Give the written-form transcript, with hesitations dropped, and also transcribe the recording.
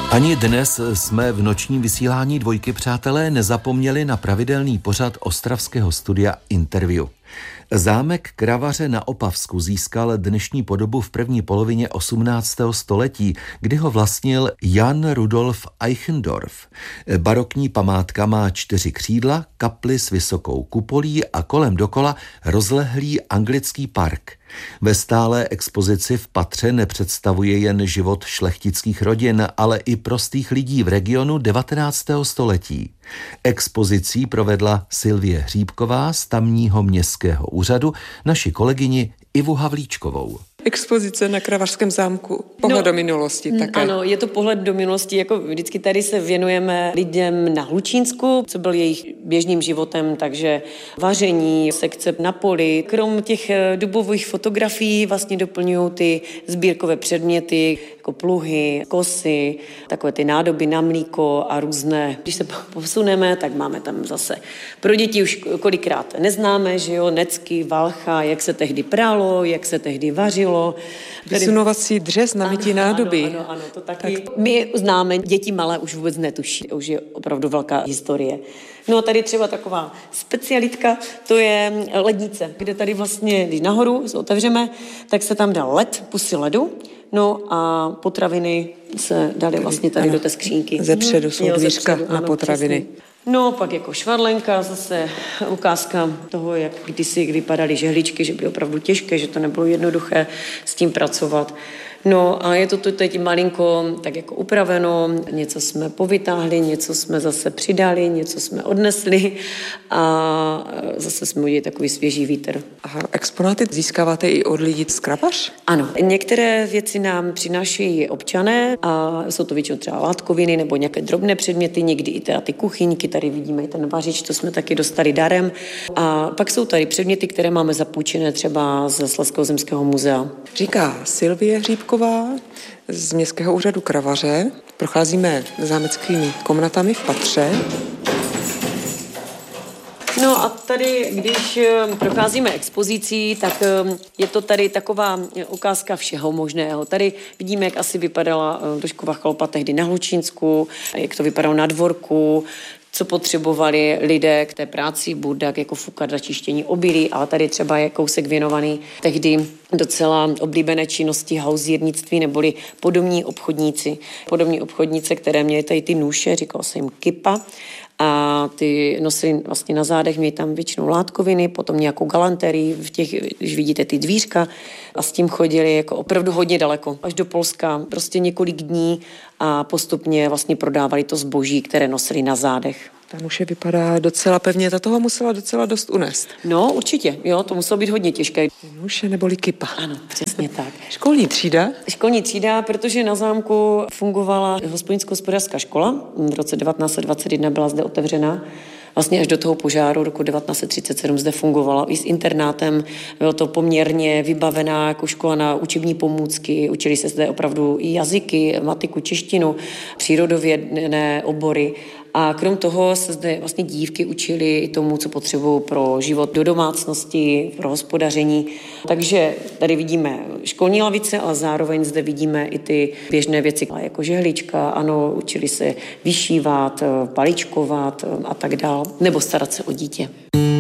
Ani dnes jsme v nočním vysílání Dvojky, přátelé, nezapomněli na pravidelný pořad ostravského studia Interview. Zámek Kravaře na Opavsku získal dnešní podobu v první polovině 18. století, kdy ho vlastnil Jan Rudolf Eichendorff. Barokní památka má 4 křídla, kapli s vysokou kupolí a kolem dokola rozlehlý anglický park. Ve stálé expozici v patře nepředstavuje jen život šlechtických rodin, ale i prostých lidí v regionu 19. století. Expozicí provedla Sylvie Hříbková z tamního městského úřadu naši kolegyni Ivu Havlíčkovou. Expozice na Kravařském zámku. Pohled do minulosti také. Ano, je to pohled do minulosti. Jako vždycky tady se věnujeme lidem na Hlučínsku, co byl jejich běžným životem, takže vaření, sekce na poli. Krom těch dobových fotografií vlastně doplňují ty sbírkové předměty, jako pluhy, kosy, takové ty nádoby na mlíko a různé. Když se posuneme, tak máme tam zase pro děti už kolikrát neznáme, že jo, necky, valcha, jak se tehdy pralo, jak se tehdy vařilo. Vysunovací dřez na mytí nádoby. Ano, to taky. Tak. My známe, děti malé už vůbec netuší, už je opravdu velká historie. No a tady třeba taková specialitka, to je lednice, kde tady vlastně, když nahoru se otevřeme, tak se tam dá led, pusy ledu, no a potraviny se daly vlastně tady do té skřínky. Zepředu jsou dvířka na potraviny. Přesně. No, pak jako švadlenka, zase ukázka toho, jak kdysi vypadaly žehličky, že byly opravdu těžké, že to nebylo jednoduché s tím pracovat. No a je to tu teď malinko tak jako upraveno, něco jsme povytáhli, něco jsme zase přidali, něco jsme odnesli a zase jsme udělali takový svěží vítr. A exponáty získáváte i od lidí z Kravař? Ano, některé věci nám přináší občané a jsou to většinou třeba látkoviny nebo nějaké drobné předměty, někdy i teda ty kuchyňky, tady vidíme i ten vařič, to jsme taky dostali darem. A pak jsou tady předměty, které máme zapůjčené třeba ze Slezského zemského muzea. Říká Sylvie Hříbková z Městského úřadu Kravaře. Procházíme zámeckými komnatami v patře. No a tady, když procházíme expozicí, tak je to tady taková ukázka všeho možného. Tady vidíme, jak asi vypadala Toškova chalupa tehdy na Hlučínsku, jak to vypadalo na dvorku, co potřebovali lidé k té práci, budak jako fukadla, čištění obilí, ale tady třeba je kousek věnovaný tehdy docela oblíbené činnosti hauzírnictví neboli podomní obchodníci. Podomní obchodnice, které měly tady ty nůše, říkalo se jim kipa, a ty nosily vlastně na zádech, měli tam většinou látkoviny, potom nějakou galanterii, když vidíte ty dvířka, a s tím chodili jako opravdu hodně daleko, až do Polska, prostě několik dní a postupně vlastně prodávali to zboží, které nosili na zádech. Ta nůše vypadá docela pevně, ta toho musela docela dost unést. No, určitě, jo, to muselo být hodně těžké. Nůše neboli kipa. Ano, přesně tak. Školní třída? Školní třída, protože na zámku fungovala hospodářská škola. V roce 1921 byla zde otevřena. Vlastně až do toho požáru roku 1937 zde fungovala i s internátem. Bylo to poměrně vybavená jako škola na učební pomůcky. Učili se zde opravdu i jazyky, matiku, češtinu, přírodovědné obory. A krom toho se zde vlastně dívky učily i tomu, co potřebují pro život do domácnosti, pro hospodaření. Takže tady vidíme školní lavice, ale zároveň zde vidíme i ty běžné věci, jako žehlička, ano, učili se vyšívat, paličkovat a tak dál, nebo starat se o dítě.